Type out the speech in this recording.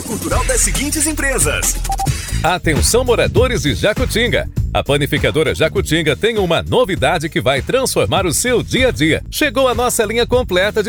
cultural das seguintes empresas. Atenção, moradores de Jacutinga. A Panificadora Jacutinga tem uma novidade que vai transformar o seu dia a dia. Chegou a nossa linha completa de